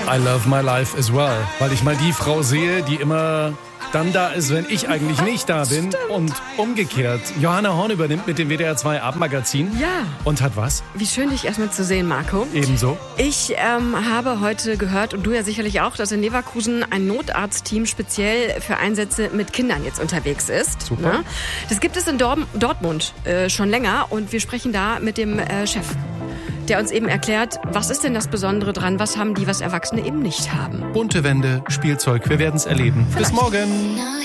I love my life as well. Weil ich mal die Frau sehe, die immer dann da ist, wenn ich eigentlich nicht da bin. Und umgekehrt. Johanna Horn übernimmt mit dem WDR 2 Abendmagazin. Ja. Und hat was? Wie schön, dich erstmal zu sehen, Marco. Ebenso. Ich habe heute gehört, und du ja sicherlich auch, dass in Leverkusen ein Notarztteam speziell für Einsätze mit Kindern jetzt unterwegs ist. Super. Ne? Das gibt es in Dortmund schon länger und wir sprechen da mit dem Chef, der uns eben erklärt, was ist denn das Besondere dran, was haben die, was Erwachsene eben nicht haben. Bunte Wände, Spielzeug, wir werden es erleben. Bis morgen.